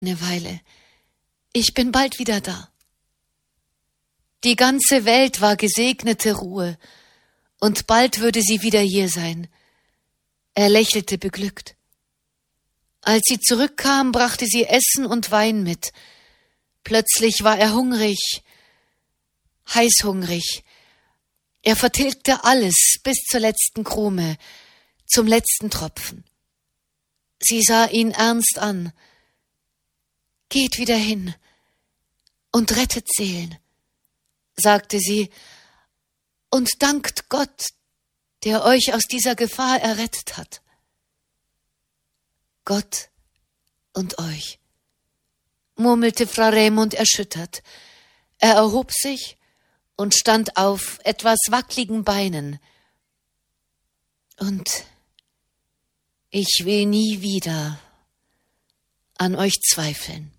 eine Weile. Ich bin bald wieder da. Die ganze Welt war gesegnete Ruhe, und bald würde sie wieder hier sein. Er lächelte beglückt. Als sie zurückkam, brachte sie Essen und Wein mit. Plötzlich war er hungrig, heißhungrig. Er vertilgte alles bis zur letzten Krume, zum letzten Tropfen. Sie sah ihn ernst an. Geht wieder hin und rettet Seelen, sagte sie, und dankt Gott, der euch aus dieser Gefahr errettet hat. Gott und euch, murmelte Fra Raimund erschüttert. Er erhob sich und stand auf etwas wackligen Beinen. Und ich will nie wieder an euch zweifeln.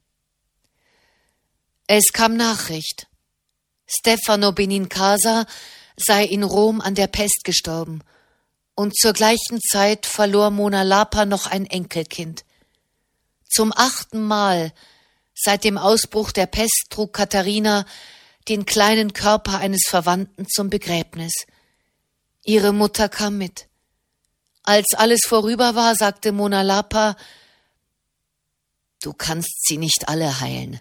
Es kam Nachricht. Stefano Benincasa sei in Rom an der Pest gestorben, und zur gleichen Zeit verlor Mona Lapa noch ein Enkelkind. Zum 8. Mal seit dem Ausbruch der Pest trug Katharina den kleinen Körper eines Verwandten zum Begräbnis. Ihre Mutter kam mit. Als alles vorüber war, sagte Mona Lapa: Du kannst sie nicht alle heilen.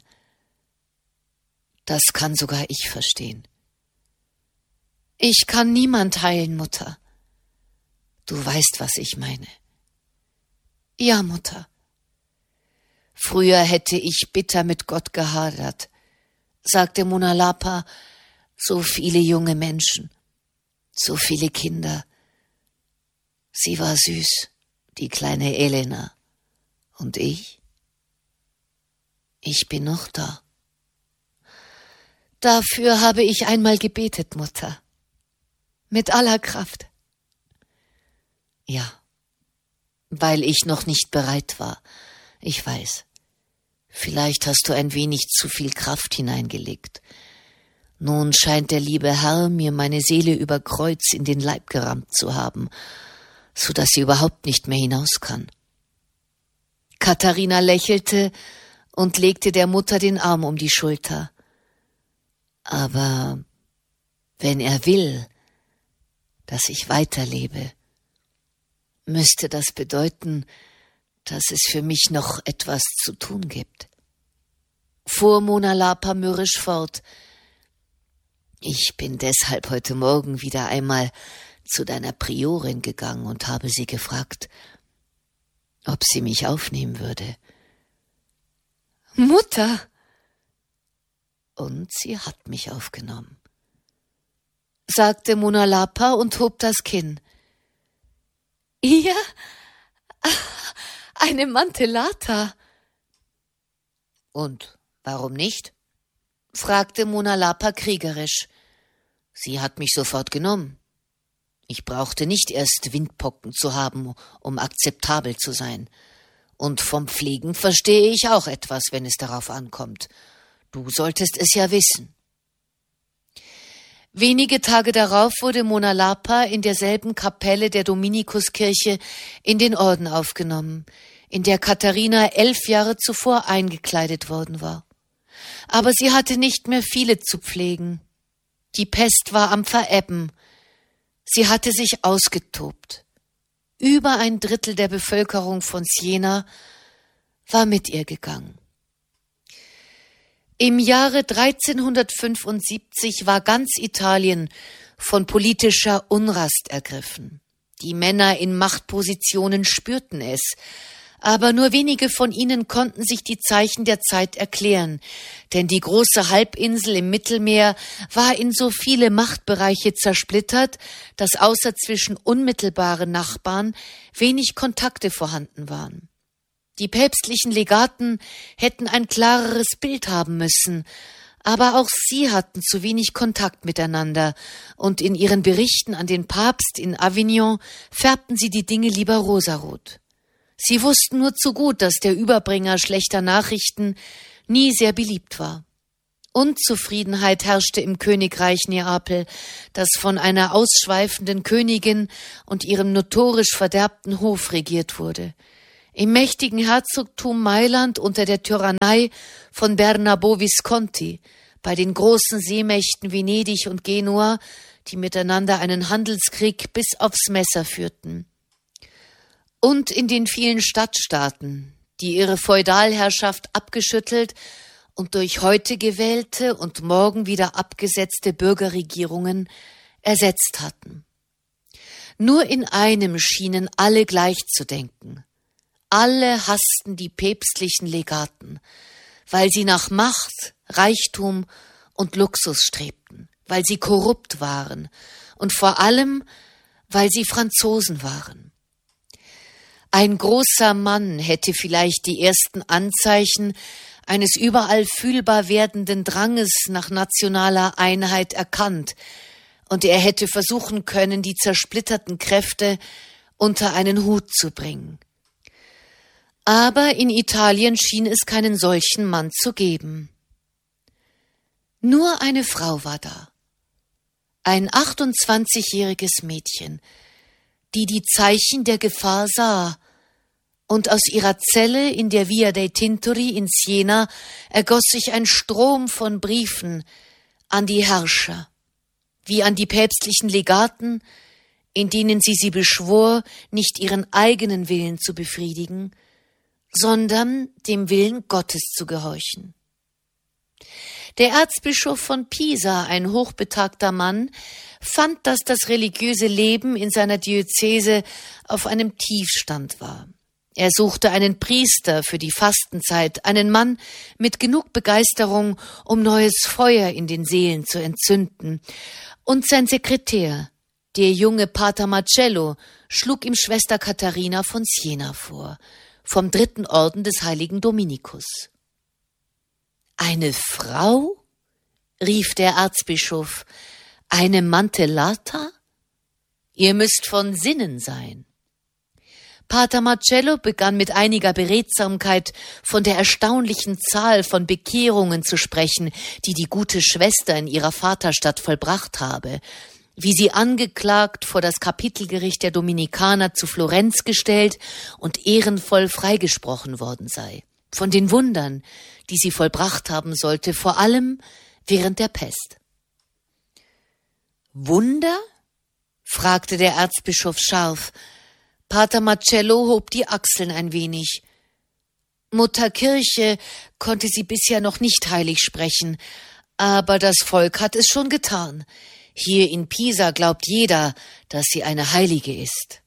Das kann sogar ich verstehen. Ich kann niemand heilen, Mutter. Du weißt, was ich meine. Ja, Mutter. Früher hätte ich bitter mit Gott gehadert, sagte Mona Lapa. So viele junge Menschen, so viele Kinder. Sie war süß, die kleine Elena. Und ich? Ich bin noch da. Dafür habe ich einmal gebetet, Mutter. Mit aller Kraft. Ja, weil ich noch nicht bereit war. Ich weiß. Vielleicht hast du ein wenig zu viel Kraft hineingelegt. Nun scheint der liebe Herr mir meine Seele über Kreuz in den Leib gerammt zu haben, so dass sie überhaupt nicht mehr hinaus kann. Katharina lächelte und legte der Mutter den Arm um die Schulter. Aber wenn er will, dass ich weiterlebe, müsste das bedeuten, dass es für mich noch etwas zu tun gibt. Fuhr Mona Lapa mürrisch fort. Ich bin deshalb heute Morgen wieder einmal zu deiner Priorin gegangen und habe sie gefragt, ob sie mich aufnehmen würde. Mutter! Und sie hat mich aufgenommen, sagte Mona Lapa und hob das Kinn. Ihr? Eine Mantellata. Und warum nicht? Fragte Mona Lapa kriegerisch. Sie hat mich sofort genommen. Ich brauchte nicht erst Windpocken zu haben, um akzeptabel zu sein. Und vom Pflegen verstehe ich auch etwas, wenn es darauf ankommt. Du solltest es ja wissen. Wenige Tage darauf wurde Mona Lapa in derselben Kapelle der Dominikuskirche in den Orden aufgenommen, in der Katharina 11 Jahre zuvor eingekleidet worden war. Aber sie hatte nicht mehr viele zu pflegen. Die Pest war am Verebben. Sie hatte sich ausgetobt. Über 1/3 der Bevölkerung von Siena war mit ihr gegangen. Im Jahre 1375 war ganz Italien von politischer Unrast ergriffen. Die Männer in Machtpositionen spürten es, aber nur wenige von ihnen konnten sich die Zeichen der Zeit erklären, denn die große Halbinsel im Mittelmeer war in so viele Machtbereiche zersplittert, dass außer zwischen unmittelbaren Nachbarn wenig Kontakte vorhanden waren. Die päpstlichen Legaten hätten ein klareres Bild haben müssen, aber auch sie hatten zu wenig Kontakt miteinander, und in ihren Berichten an den Papst in Avignon färbten sie die Dinge lieber rosarot. Sie wussten nur zu gut, dass der Überbringer schlechter Nachrichten nie sehr beliebt war. Unzufriedenheit herrschte im Königreich Neapel, das von einer ausschweifenden Königin und ihrem notorisch verderbten Hof regiert wurde. Im mächtigen Herzogtum Mailand unter der Tyrannei von Bernabo Visconti, bei den großen Seemächten Venedig und Genua, die miteinander einen Handelskrieg bis aufs Messer führten. Und in den vielen Stadtstaaten, die ihre Feudalherrschaft abgeschüttelt und durch heute gewählte und morgen wieder abgesetzte Bürgerregierungen ersetzt hatten. Nur in einem schienen alle gleich zu denken. Alle hassten die päpstlichen Legaten, weil sie nach Macht, Reichtum und Luxus strebten, weil sie korrupt waren und vor allem, weil sie Franzosen waren. Ein großer Mann hätte vielleicht die ersten Anzeichen eines überall fühlbar werdenden Dranges nach nationaler Einheit erkannt, und er hätte versuchen können, die zersplitterten Kräfte unter einen Hut zu bringen. Aber in Italien schien es keinen solchen Mann zu geben. Nur eine Frau war da, ein 28-jähriges Mädchen, die die Zeichen der Gefahr sah, und aus ihrer Zelle in der Via dei Tintori in Siena ergoss sich ein Strom von Briefen an die Herrscher, wie an die päpstlichen Legaten, in denen sie beschwor, nicht ihren eigenen Willen zu befriedigen, sondern dem Willen Gottes zu gehorchen. Der Erzbischof von Pisa, ein hochbetagter Mann, fand, dass das religiöse Leben in seiner Diözese auf einem Tiefstand war. Er suchte einen Priester für die Fastenzeit, einen Mann mit genug Begeisterung, um neues Feuer in den Seelen zu entzünden. Und sein Sekretär, der junge Pater Marcello, schlug ihm Schwester Katharina von Siena vor, vom 3. Orden des heiligen Dominikus. »Eine Frau?« rief der Erzbischof. »Eine Mantellata? Ihr müsst von Sinnen sein.« Pater Marcello begann mit einiger Beredsamkeit von der erstaunlichen Zahl von Bekehrungen zu sprechen, die die gute Schwester in ihrer Vaterstadt vollbracht habe, wie sie angeklagt vor das Kapitelgericht der Dominikaner zu Florenz gestellt und ehrenvoll freigesprochen worden sei, von den Wundern, die sie vollbracht haben sollte, vor allem während der Pest. »Wunder?« fragte der Erzbischof scharf. Pater Marcello hob die Achseln ein wenig. Mutter Kirche konnte sie bisher noch nicht heilig sprechen, aber das Volk hat es schon getan. Hier in Pisa glaubt jeder, dass sie eine Heilige ist.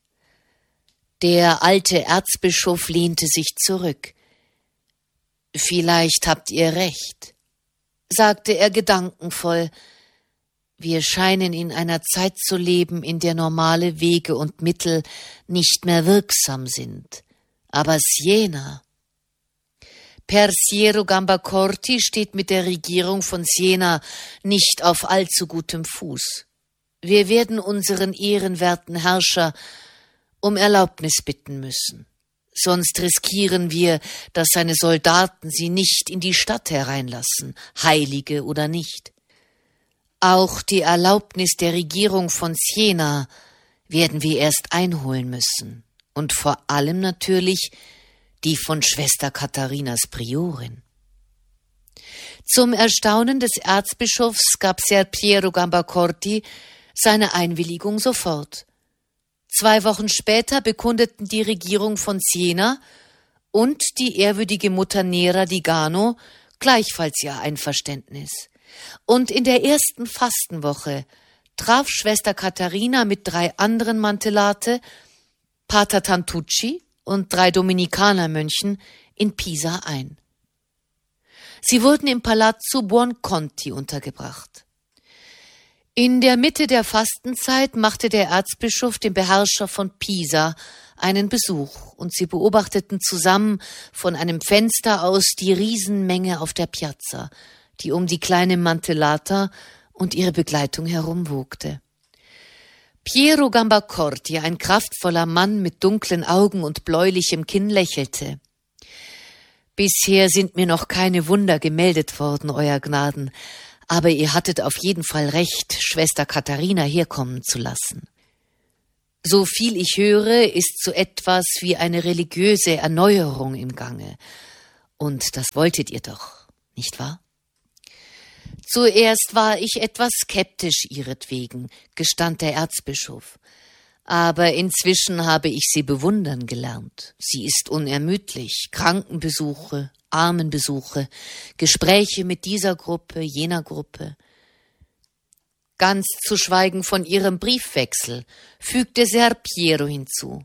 Der alte Erzbischof lehnte sich zurück. »Vielleicht habt ihr recht«, sagte er gedankenvoll. »Wir scheinen in einer Zeit zu leben, in der normale Wege und Mittel nicht mehr wirksam sind. Aber Siena. Piero Gambacorti steht mit der Regierung von Siena nicht auf allzu gutem Fuß. Wir werden unseren ehrenwerten Herrscher um Erlaubnis bitten müssen. Sonst riskieren wir, dass seine Soldaten sie nicht in die Stadt hereinlassen, Heilige oder nicht. Auch die Erlaubnis der Regierung von Siena werden wir erst einholen müssen. Und vor allem natürlich die von Schwester Katharinas Priorin.« Zum Erstaunen des Erzbischofs gab Ser Piero Gambacorti seine Einwilligung sofort. 2 Wochen später bekundeten die Regierung von Siena und die ehrwürdige Mutter Nera di Gano gleichfalls ihr Einverständnis. Und in der ersten Fastenwoche traf Schwester Katharina mit 3 anderen Mantellate, Pater Tantucci und 3 Dominikanermönchen in Pisa ein. Sie wurden im Palazzo Buonconti untergebracht. In der Mitte der Fastenzeit machte der Erzbischof dem Beherrscher von Pisa einen Besuch und sie beobachteten zusammen von einem Fenster aus die Riesenmenge auf der Piazza, die um die kleine Mantellata und ihre Begleitung herumwogte. Piero Gambacorti, ein kraftvoller Mann mit dunklen Augen und bläulichem Kinn, lächelte. »Bisher sind mir noch keine Wunder gemeldet worden, Euer Gnaden, aber ihr hattet auf jeden Fall recht, Schwester Katharina herkommen zu lassen.« So viel ich höre, ist so etwas wie eine religiöse Erneuerung im Gange. Und das wolltet ihr doch, nicht wahr? Zuerst war ich etwas skeptisch ihretwegen, gestand der Erzbischof. Aber inzwischen habe ich sie bewundern gelernt. Sie ist unermüdlich. Krankenbesuche, Armenbesuche, Gespräche mit dieser Gruppe, jener Gruppe. Ganz zu schweigen von ihrem Briefwechsel, fügte Ser Piero hinzu.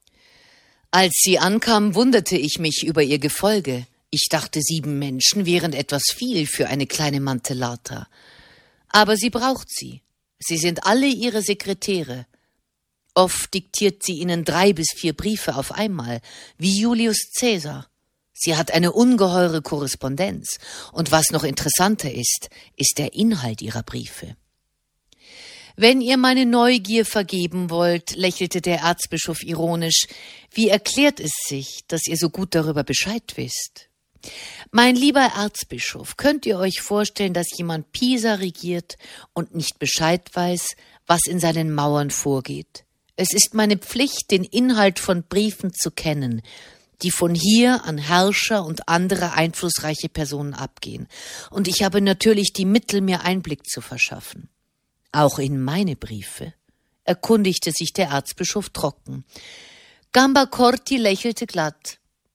Als sie ankam, wunderte ich mich über ihr Gefolge. Ich dachte, 7 Menschen wären etwas viel für eine kleine Mantellata. Aber sie braucht sie. Sie sind alle ihre Sekretäre. Oft diktiert sie ihnen 3 bis 4 Briefe auf einmal, wie Julius Caesar. Sie hat eine ungeheure Korrespondenz. Und was noch interessanter ist der Inhalt ihrer Briefe. »Wenn ihr meine Neugier vergeben wollt«, lächelte der Erzbischof ironisch, »wie erklärt es sich, dass ihr so gut darüber Bescheid wisst? Mein lieber Erzbischof, könnt ihr euch vorstellen, dass jemand Pisa regiert und nicht Bescheid weiß, was in seinen Mauern vorgeht? Es ist meine Pflicht, den Inhalt von Briefen zu kennen, die von hier an Herrscher und andere einflussreiche Personen abgehen. Und ich habe natürlich die Mittel, mir Einblick zu verschaffen. Auch in meine Briefe«, erkundigte sich der Erzbischof trocken. Gambacorti lächelte glatt.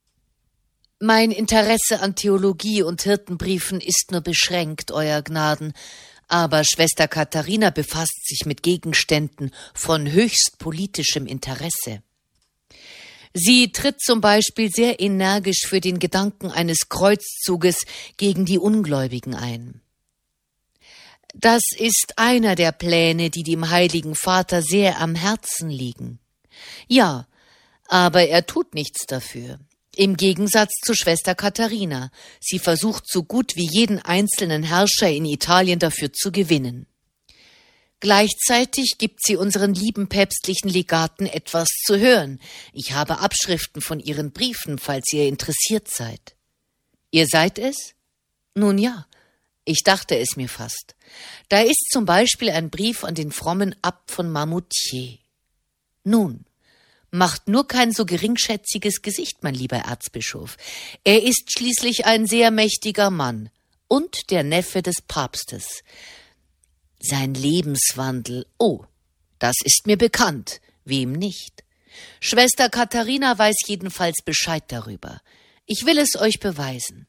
»Mein Interesse an Theologie und Hirtenbriefen ist nur beschränkt, Euer Gnaden, aber Schwester Katharina befasst sich mit Gegenständen von höchst politischem Interesse. Sie tritt zum Beispiel sehr energisch für den Gedanken eines Kreuzzuges gegen die Ungläubigen ein. Das ist einer der Pläne, die dem Heiligen Vater sehr am Herzen liegen. Ja, aber er tut nichts dafür. Im Gegensatz zu Schwester Katharina. Sie versucht so gut wie jeden einzelnen Herrscher in Italien dafür zu gewinnen. Gleichzeitig gibt sie unseren lieben päpstlichen Legaten etwas zu hören. Ich habe Abschriften von ihren Briefen, falls ihr interessiert seid. Ihr seid es? Nun ja, ich dachte es mir fast. Da ist zum Beispiel ein Brief an den frommen Abt von Marmoutier. Nun, macht nur kein so geringschätziges Gesicht, mein lieber Erzbischof. Er ist schließlich ein sehr mächtiger Mann und der Neffe des Papstes. Sein Lebenswandel, oh, das ist mir bekannt, wem nicht? Schwester Katharina weiß jedenfalls Bescheid darüber. Ich will es euch beweisen.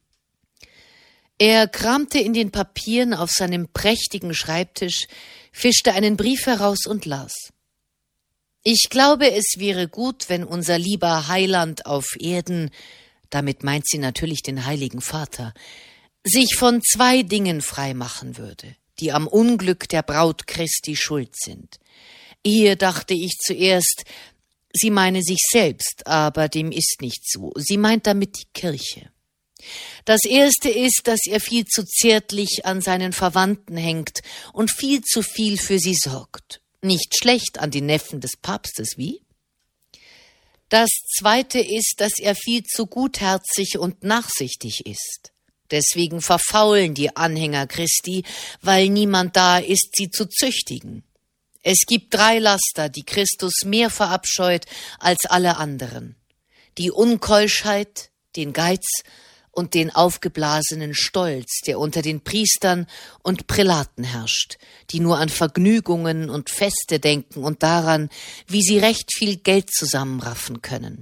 Er kramte in den Papieren auf seinem prächtigen Schreibtisch, fischte einen Brief heraus und las. Ich glaube, es wäre gut, wenn unser lieber Heiland auf Erden, damit meint sie natürlich den Heiligen Vater, sich von 2 Dingen freimachen würde, die am Unglück der Braut Christi schuld sind. Hier dachte ich zuerst, sie meine sich selbst, aber dem ist nicht so. Sie meint damit die Kirche. Das Erste ist, dass er viel zu zärtlich an seinen Verwandten hängt und viel zu viel für sie sorgt. Nicht schlecht an den Neffen des Papstes, wie? Das Zweite ist, dass er viel zu gutherzig und nachsichtig ist. Deswegen verfaulen die Anhänger Christi, weil niemand da ist, sie zu züchtigen. Es gibt 3 Laster, die Christus mehr verabscheut als alle anderen. Die Unkeuschheit, den Geiz und den aufgeblasenen Stolz, der unter den Priestern und Prälaten herrscht, die nur an Vergnügungen und Feste denken und daran, wie sie recht viel Geld zusammenraffen können.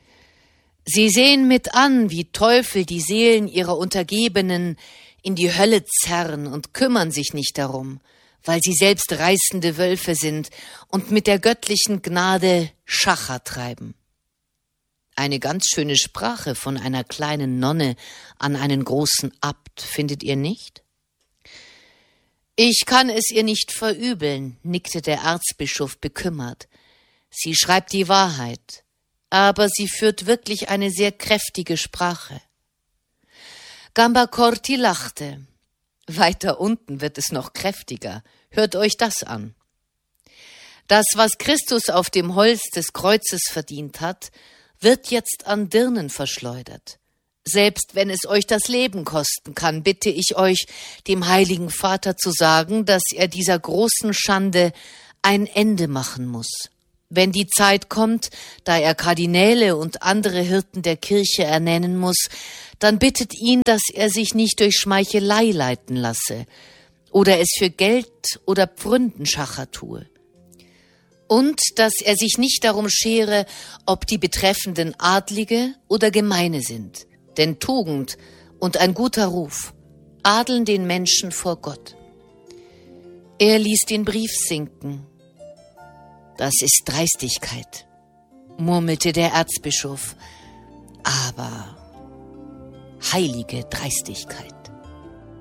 Sie sehen mit an, wie Teufel die Seelen ihrer Untergebenen in die Hölle zerren und kümmern sich nicht darum, weil sie selbst reißende Wölfe sind und mit der göttlichen Gnade Schacher treiben. Eine ganz schöne Sprache von einer kleinen Nonne an einen großen Abt, findet ihr nicht? Ich kann es ihr nicht verübeln, nickte der Erzbischof bekümmert. Sie schreibt die Wahrheit, aber sie führt wirklich eine sehr kräftige Sprache. Gambacorti lachte. Weiter unten wird es noch kräftiger. Hört euch das an. Das, was Christus auf dem Holz des Kreuzes verdient hat, wird jetzt an Dirnen verschleudert. Selbst wenn es euch das Leben kosten kann, bitte ich euch, dem Heiligen Vater zu sagen, dass er dieser großen Schande ein Ende machen muss. Wenn die Zeit kommt, da er Kardinäle und andere Hirten der Kirche ernennen muss, dann bittet ihn, dass er sich nicht durch Schmeichelei leiten lasse oder es für Geld oder Pfründenschacher tue. Und dass er sich nicht darum schere, ob die Betreffenden Adlige oder Gemeine sind. Denn Tugend und ein guter Ruf adeln den Menschen vor Gott. Er ließ den Brief sinken. »Das ist Dreistigkeit«, murmelte der Erzbischof, »aber heilige Dreistigkeit.«